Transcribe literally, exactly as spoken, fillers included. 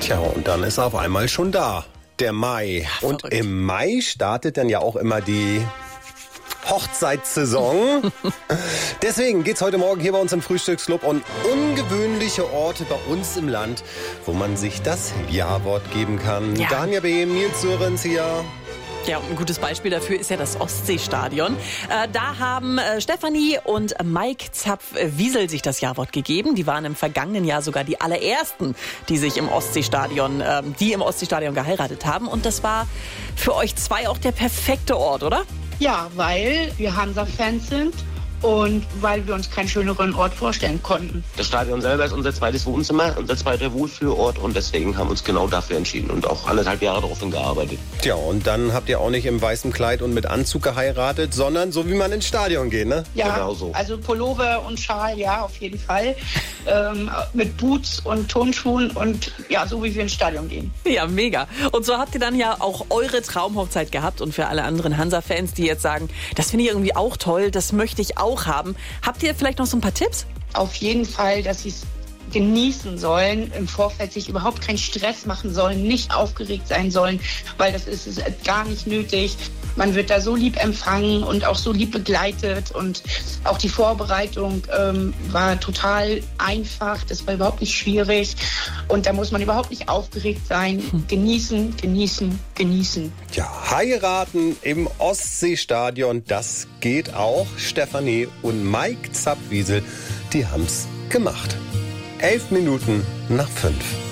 Tja, und dann ist er auf einmal schon da, der Mai. Ja, und verrückt. im Mai startet dann ja auch immer die Hochzeitssaison. Deswegen geht's heute Morgen hier bei uns im Frühstücksclub um ungewöhnliche Orte bei uns im Land, wo man sich das Ja-Wort geben kann. Ja. Danja Behm, Nils Sörenz hier. Ja, und ein gutes Beispiel dafür ist ja das Ostseestadion. Äh, da haben äh, Stefanie und Mike Zapf-Wiesel sich das Ja-Wort gegeben. Die waren im vergangenen Jahr sogar die allerersten, die sich im Ostseestadion, äh, die im Ostseestadion geheiratet haben. Und das war für euch zwei auch der perfekte Ort, oder? Ja, weil wir Hansa-Fans sind und weil wir uns keinen schöneren Ort vorstellen konnten. Das Stadion selber ist unser zweites Wohnzimmer, unser zweiter Wohlfühlort und deswegen haben wir uns genau dafür entschieden und auch anderthalb Jahre darauf hingearbeitet. Tja, und dann habt ihr auch nicht im weißen Kleid und mit Anzug geheiratet, sondern so wie man ins Stadion geht, ne? Ja, Genau so. also Pullover und Schal, ja, auf jeden Fall. ähm, mit Boots und Turnschuhen und ja, so wie wir ins Stadion gehen. Ja, mega. Und so habt ihr dann ja auch eure Traumhochzeit gehabt. Und für alle anderen Hansa-Fans, die jetzt sagen, das finde ich irgendwie auch toll, das möchte ich auch haben. Habt ihr vielleicht noch so ein paar Tipps? Auf jeden Fall, dass sie es genießen sollen, im Vorfeld sich überhaupt keinen Stress machen sollen, nicht aufgeregt sein sollen, weil das ist, ist gar nicht nötig. Man wird da so lieb empfangen und auch so lieb begleitet und auch die Vorbereitung ähm, war total einfach, das war überhaupt nicht schwierig und da muss man überhaupt nicht aufgeregt sein. Genießen, genießen, genießen. Ja, heiraten im Ostseestadion, das geht auch. Stefanie und Mike Zapf-Wiesel, die haben's gemacht. Elf Minuten nach fünf.